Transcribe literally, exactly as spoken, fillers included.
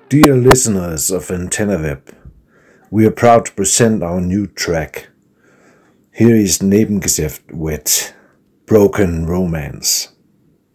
Dear listeners of AntennaWeb, we are proud to present our new track. Here is Nebengeschäft with Broken Romance.